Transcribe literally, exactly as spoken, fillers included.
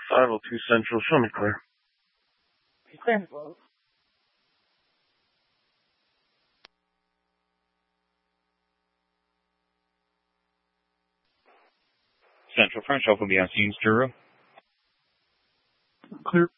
five oh two Central. Show me clear. Clear. Central French, Alpha Beyond Scenes, Jura. Clear.